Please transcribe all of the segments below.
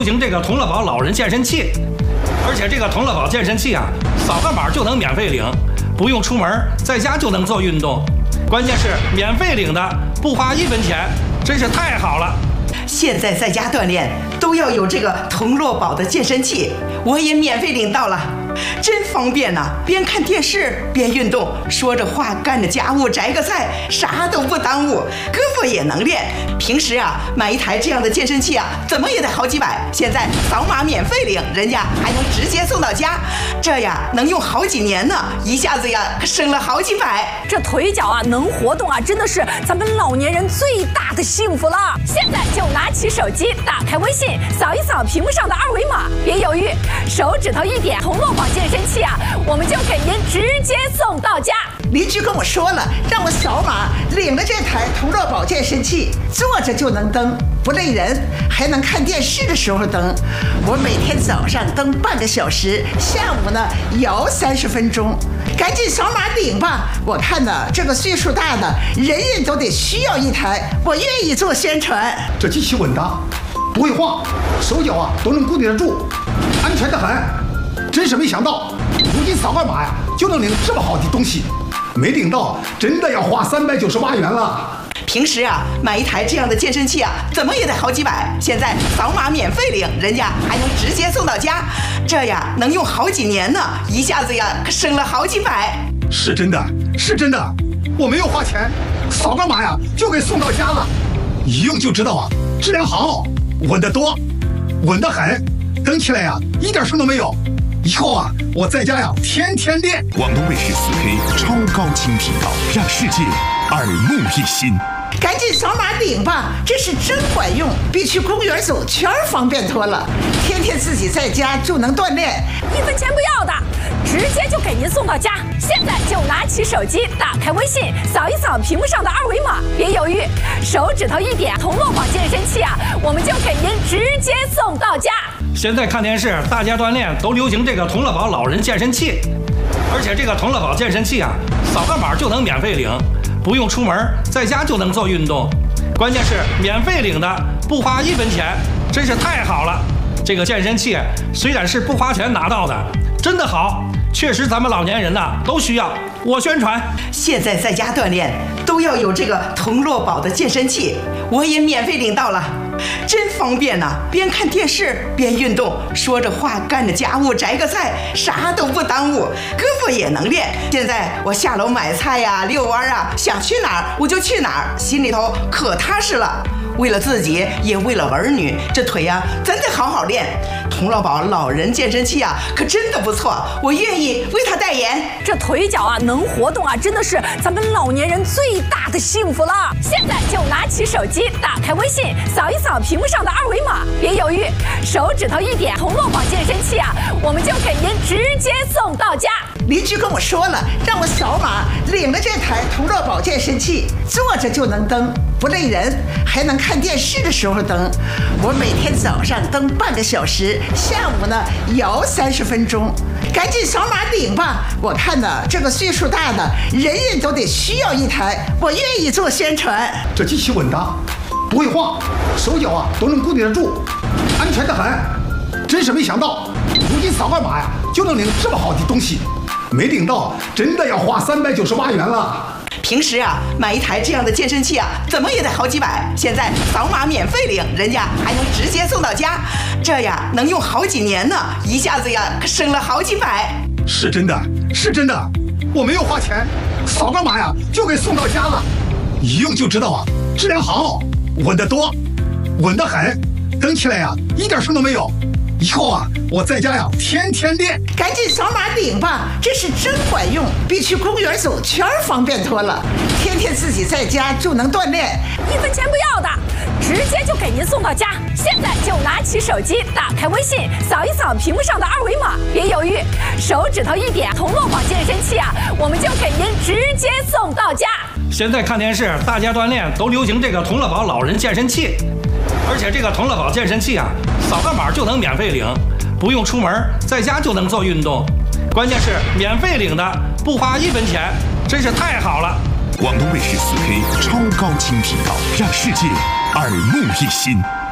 行这个同乐宝老人健身器，而且这个同乐宝健身器啊，扫个码就能免费领，不用出门，在家就能做运动。关键是免费领的，不花1分钱，真是太好了。 现在在家锻炼都要有这个同乐宝的健身器，我也免费领到了，真方便呐！边看电视边运动，说着话干着家务，摘个菜，啥都不耽误，胳膊也能练。平时啊，买一台这样的健身器啊，怎么也得好几百，现在扫码免费领，人家还能直接送到家，这呀能用好几年呢，一下子呀省了好几百。 这腿脚啊能活动啊，真的是咱们老年人最大的幸福了。现在就拿起手机，打开微信，扫一扫屏幕上的2维码，别犹豫，手指头一点，同乐宝健身器啊，我们就给您直接送到家。 邻居跟我说了，让我扫码领了这台同乐宝健身器，坐着就能蹬，不累人，还能看电视的时候蹬。我每天早上蹬半个小时，下午呢摇30分钟。赶紧扫码领吧！我看呢，这个岁数大的人人都得需要一台，我愿意做宣传。 这机器稳当，不会晃，手脚啊都能固定得住，安全得很。真是没想到，如今扫个码呀就能领这么好的东西，没领到真的要花398元了。 平时啊，买一台这样的健身器啊，怎么也得好几百，现在扫码免费领，人家还能直接送到家，这呀能用好几年呢，一下子呀省了好几百。 是真的，是真的，我没有花钱，扫个码呀就给送到家了，一用就知道啊，质量好，稳得多，稳得很，蹬起来呀一点声都没有。以后啊，我在家呀天天练。 广东卫视4K 超高清频道，让世界耳目一新。 赶紧扫码领吧，这是真管用，比去公园走圈方便多了。天天自己在家就能锻炼 ，1分钱不要的，直接就给您送到家。现在就拿起手机，打开微信，扫一扫屏幕上的2维码，别犹豫，手指头一点，同乐宝健身器啊，我们就给您直接送到家。 现在看电视，大家锻炼都流行这个同乐宝老人健身器，而且这个同乐宝健身器啊，扫个码就能免费领，不用出门，在家就能做运动。关键是免费领的，不花1分钱，真是太好了。这个健身器虽然是不花钱拿到的，真的好，确实咱们老年人呐都需要。我宣传， 现在在家锻炼都要有这个同乐宝的健身器，我也免费领到了，真方便呐！边看电视边运动，说着话干着家务，摘个菜，啥都不耽误，胳膊也能练。现在我下楼买菜呀、遛弯啊，想去哪儿我就去哪儿，心里头可踏实了。为了自己，也为了儿女，这腿呀真得好好练。同乐宝老人健身器啊，可真的不错，我愿意为他代言。 这腿脚啊能活动啊，真的是咱们老年人最大的幸福了。现在就拿起手机，打开微信，扫一扫屏幕上的2维码，别犹豫，手指头一点，同乐宝健身器啊，我们就给您直接送到家。 邻居跟我说了，让我扫码领了这台同乐宝健身器，坐着就能蹬，不累人，还能看电视的时候蹬。我每天早上蹬半个小时，下午呢摇30分钟。赶紧扫码领吧！我看呢，这个岁数大的人人都得需要一台，我愿意做宣传。 这机器稳当，不会晃，手脚啊都能固定得住，安全得很。真是没想到，如今扫个码呀就能领这么好的东西，没领到真的要花398元了。 平时啊，买一台这样的健身器啊，怎么也得好几百，现在扫码免费领，人家还能直接送到家，这呀能用好几年呢，一下子呀省了好几百。 是真的，是真的，我没有花钱，扫个码呀就给送到家了，一用就知道啊，质量好，稳得多，稳得很，蹬起来呀一点声都没有。以后啊，我在家呀天天练。 赶紧扫码领吧，这是真管用，比去公园走圈方便多了。天天自己在家就能锻炼 ，1分钱不要的，直接就给您送到家。现在就拿起手机，打开微信，扫一扫屏幕上的2维码，别犹豫，手指头一点，同乐宝健身器啊，我们就给您直接送到家。 现在看电视，大家锻炼都流行这个同乐宝老人健身器，而且这个同乐宝健身器啊，扫个码就能免费领，不用出门，在家就能做运动。关键是免费领的，不花1分钱，真是太好了。 广东卫视4K 超高清频道，让世界耳目一新。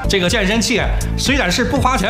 这个健身器虽然是不花钱